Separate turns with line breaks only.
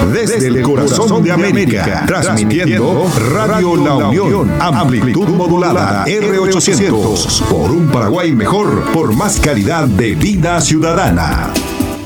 desde el corazón de América, transmitiendo Radio La Unión, amplitud modulada R800, por un Paraguay mejor, por más calidad de vida ciudadana.